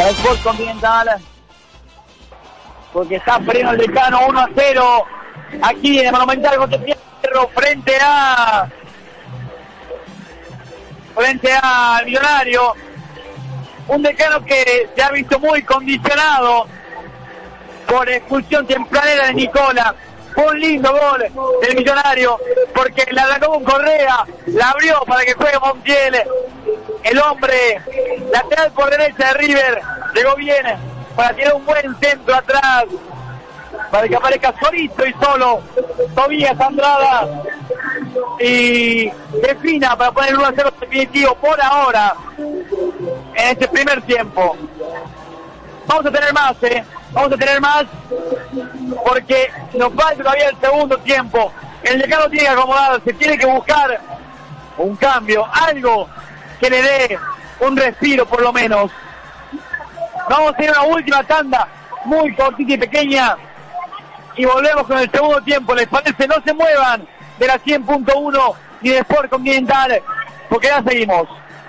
Sport Continental, porque está perdiendo el Decano 1-0 aquí en el Monumental José Fierro frente al Millonario. Un Decano que se ha visto muy condicionado por expulsión tempranera de Nicola. Fue un lindo gol del Millonario, porque la arrancó con Correa, la abrió para que juegue Montiel. El hombre lateral por derecha de River llegó bien para tirar un buen centro atrás, para que aparezca solito y solo Tobías Andrada y defina para poner el 1-0 definitivo por ahora en este primer tiempo. Vamos a tener más, porque nos falta todavía el segundo tiempo. El Decano tiene que acomodarse, tiene que buscar un cambio, algo que le dé un respiro por lo menos. Vamos a tener una última tanda muy cortita y pequeña y volvemos con el segundo tiempo. ¿Les parece? No se muevan de la 100.1 ni de Sport Continental, porque ya seguimos.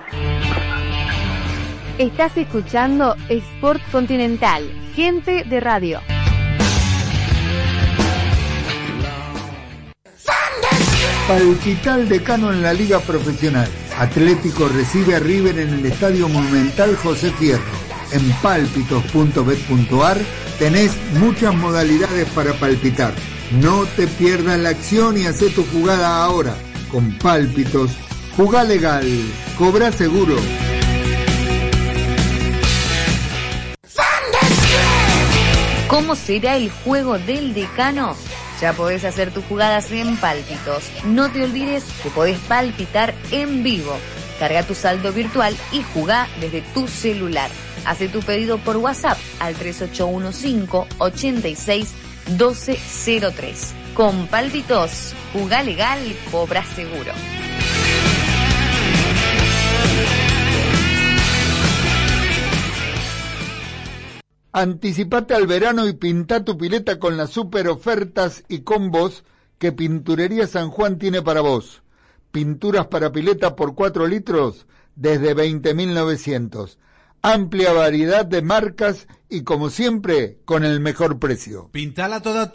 Estás escuchando Sport Continental, gente de radio. Palpita el Decano en la Liga Profesional. Atlético recibe a River en el Estadio Monumental José Fierro. En palpitos.bet.ar tenés muchas modalidades para palpitar. No te pierdas la acción y hacé tu jugada ahora. Con Palpitos, jugá legal, cobrá seguro. ¿Cómo será el juego del Decano? Ya podés hacer tus jugadas en Palpitos. No te olvides que podés palpitar en vivo. Carga tu saldo virtual y jugá desde tu celular. Hace tu pedido por WhatsApp al 3815-86-1203. Con Palpitos, jugá legal, cobra seguro. Anticipate al verano y pintá tu pileta con las super ofertas y combos que Pinturería San Juan tiene para vos. Pinturas para pileta por 4 litros desde 20.900. Amplia variedad de marcas y como siempre con el mejor precio. Pintala toda